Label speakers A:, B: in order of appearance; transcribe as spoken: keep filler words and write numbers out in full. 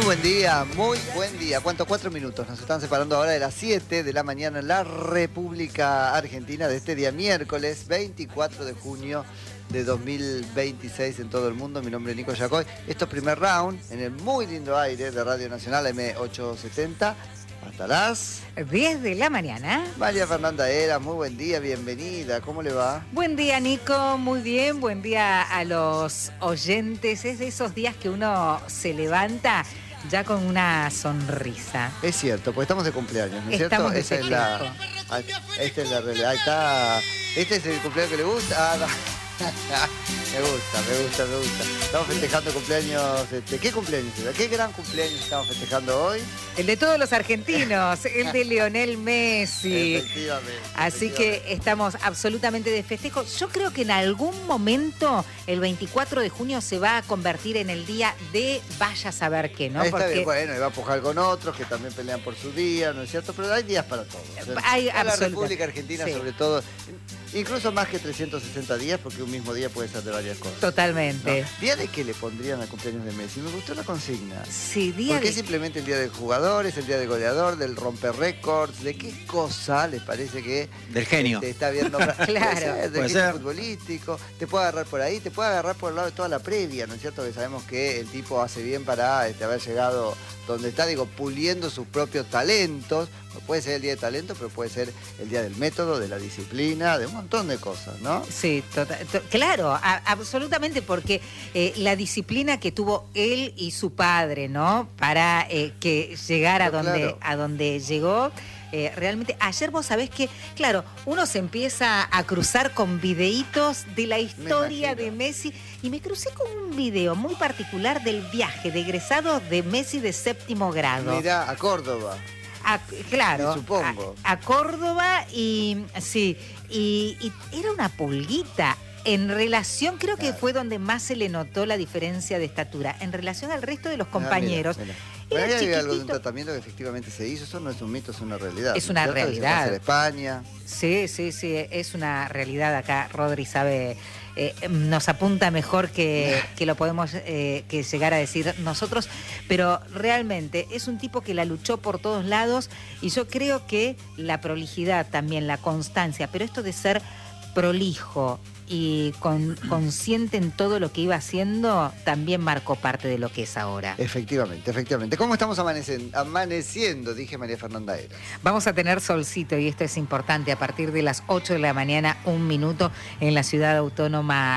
A: buen día, muy buen día. ¿Cuántos? Cuatro minutos. Nos están separando ahora de las siete de la mañana en la República Argentina de este día miércoles veinticuatro de junio de dos mil veintiséis en todo el mundo. Mi nombre es Nico Yacoy. Esto es Primer Round en el muy lindo aire de Radio Nacional M ochocientos setenta. Hasta las
B: diez de la mañana.
A: María Fernanda Eras, muy buen día, bienvenida. ¿Cómo le va?
B: Buen día, Nico, muy bien. Buen día a los oyentes. Es de esos días que uno se levanta ya con una sonrisa.
A: Es cierto, pues estamos de cumpleaños, ¿no es
B: Estamos
A: cierto?
B: de
A: Esa es la, esta es la realidad. Ahí está. ¿Este es el cumpleaños que le gusta? Ah, no. Me gusta, me gusta, me gusta. Estamos festejando cumpleaños. Este, ¿Qué cumpleaños? ¿Qué gran cumpleaños estamos festejando hoy?
B: El de todos los argentinos, el de Lionel Messi.
A: Efectivamente.
B: Así
A: efectivamente.
B: que estamos absolutamente de festejo. Yo creo que en algún momento el veinticuatro de junio se va a convertir en el día de vaya a saber qué, ¿no?
A: Ahí está
B: Porque
A: bien, bueno, y va a pujar con otros que también pelean por su día, ¿no es cierto? Pero hay días para todos. O sea,
B: hay
A: en la
B: absoluta-
A: República Argentina,
B: sí.
A: sobre todo, incluso más que trescientos sesenta días, porque un mismo día puede ser de varias cosas.
B: Totalmente.
A: ¿No? ¿Día de qué le pondrían al cumpleaños de Messi? Me gustó la consigna.
B: Sí, día
A: Porque
B: de...
A: es simplemente el día del jugador, es el día del goleador, del romper récords. ¿De qué cosa les parece que
C: Del genio.
A: te está viendo?
B: Claro.
A: Puede ser, del
C: Puede
A: genio
C: ser.
A: futbolístico. Te puede agarrar por ahí, te puede agarrar por el lado de toda la previa, ¿no es cierto? Que sabemos que el tipo hace bien para este, haber llegado donde está, digo, puliendo sus propios talentos. No puede ser el día de talento, pero puede ser el día del método, de la disciplina, de un montón de cosas, ¿no?
B: Sí, tota- to- claro, a- absolutamente, porque eh, la disciplina que tuvo él y su padre, ¿no? Para eh, que llegara a
A: Pero
B: donde,
A: claro.
B: a donde llegó. eh, realmente, ayer vos sabés que, claro, uno se empieza a cruzar con videitos de la historia
A: imagino.
B: de Messi y me crucé con un video muy particular del viaje de egresados de Messi de séptimo grado.
A: Mirá, a Córdoba.
B: A- claro,
A: Me supongo.
B: A, a Córdoba y sí, y, y era una pulguita. En relación, creo que
A: Claro.
B: fue donde más se le notó la diferencia de estatura, en relación al resto de los compañeros.
A: Ah, mira, mira.
B: Era
A: Bueno, ahí hay algo de un
B: chiquitito.
A: tratamiento que efectivamente se hizo. Eso no es un mito, es una realidad.
B: Es
A: ¿no
B: una
A: cierto? Que se
B: realidad.
A: puede hacer en España.
B: Sí, sí, sí, es una realidad acá. Rodri sabe, eh, nos apunta mejor que, que lo podemos eh, que llegar a decir nosotros, pero realmente es un tipo que la luchó por todos lados y yo creo que la prolijidad también, la constancia, pero esto de ser prolijo y con, consciente en todo lo que iba haciendo, también marcó parte de lo que es ahora.
A: Efectivamente, efectivamente. ¿Cómo estamos amaneciendo? Amaneciendo, dije María Fernanda Eras.
B: Vamos a tener solcito y esto es importante a partir de las ocho de la mañana, un minuto en la ciudad autónoma